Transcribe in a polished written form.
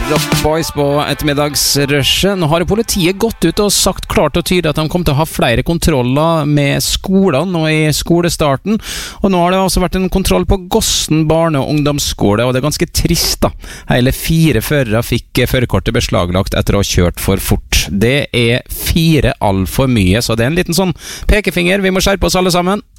Rock Boys på ettermiddagsrushet. Nå har politiet gått ut og sagt klart og tydelig at de kommer til å ha flere kontroller med skolene og i skolestarten. Og nå har det også vært en kontroll på Gossen barne- og ungdomsskole, og det er ganske trist da. Hele 4 førere fikk førerkortet beslaglagt etter å ha kjørt for fort. Det er 4 alt for mye, så det er en liten sånn pekefinger. Vi må skjerpe oss alle sammen.